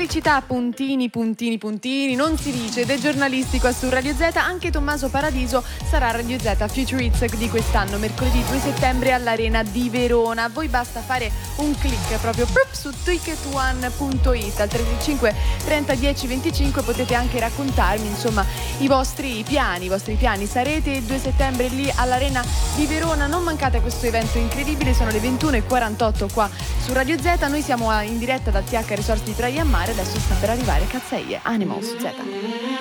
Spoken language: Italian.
Felicità, puntini, puntini, puntini, non si dice, ed è giornalistico su Radio Z. Anche Tommaso Paradiso sarà a Radio Z Future Hits di quest'anno, mercoledì 2 settembre all'Arena di Verona. A voi basta fare un click proprio su ticketone.it al 335 30 10 25. Potete anche raccontarmi insomma i vostri piani. Sarete il 2 settembre lì all'Arena di Verona, non mancate a questo evento incredibile. Sono le 21:48 qua su Radio Z. Noi siamo in diretta dal TH Resort di Traiammare. Adesso sta per arrivare Cazzeie Animal su Z.